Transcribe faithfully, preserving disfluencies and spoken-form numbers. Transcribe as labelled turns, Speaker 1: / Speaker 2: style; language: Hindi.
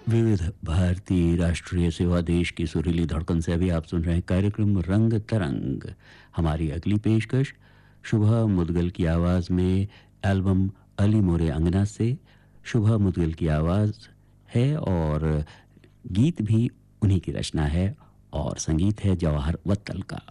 Speaker 1: विविध भारती राष्ट्रीय सेवा देश की सुरीली धड़कन से अभी आप सुन रहे हैं कार्यक्रम रंग तरंग। हमारी अगली पेशकश शुभा मुदगल की आवाज़ में एल्बम अली मोरे अंगना से शुभा मुदगल की आवाज़ है और गीत भी उन्हीं की रचना है और संगीत है जवाहर वत्तल का।